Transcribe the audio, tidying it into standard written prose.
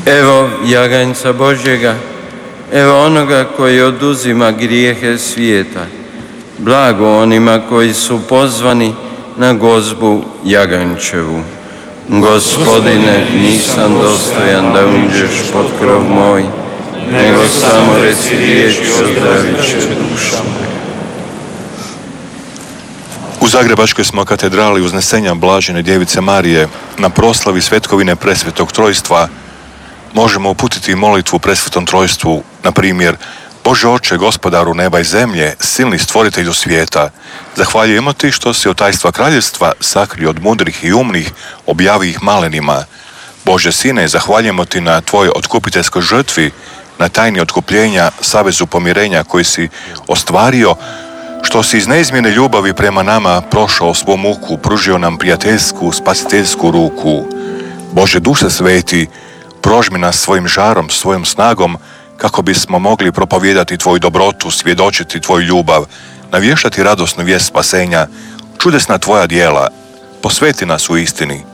Evo jaganjca Božjega, evo onoga koji oduzima grijehe svijeta. Blago onima koji su pozvani na gozbu jaganjčevu. Gospodine, nisam dostojan da uđeš pod krov moj, nego samo reci riječ i ozdravit će duša moja. U Zagrebačkoj smo katedrali Uznesenja Blažene Djevice Marije na proslavi svetkovine Presvetog Trojstva možemo uputiti molitvu Presvetom Trojstvu, na primjer: Bože Oče, Gospodaru neba i zemlje, silni stvoritelju svijeta, zahvaljujemo Ti što si od tajstva kraljevstva sakrio od mudrih i umnih, objavi ih malenima. Bože Sine, zahvaljujemo Ti na Tvojoj otkupiteljskoj žrtvi, na tajni otkupljenja, savezu pomirenja koji si ostvario, što si iz neizmjene ljubavi prema nama prošao svu muku, pružio nam prijateljsku, spasiteljsku ruku. Bože Duše Sveti, prožmi nas svojim žarom, svojom snagom, kako bismo mogli propovijedati Tvoju dobrotu, svjedočiti Tvoju ljubav, navještati radosnu vijest spasenja, čudesna Tvoja djela. Posveti nas u istini.